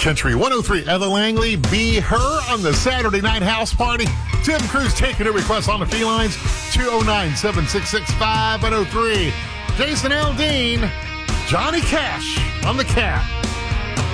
Country 103, Heather Langley, Be Her on the Saturday Night House Party. Tim Cruz taking a request on the felines, 209-766-5103. Jason Aldean, Johnny Cash on the Cat.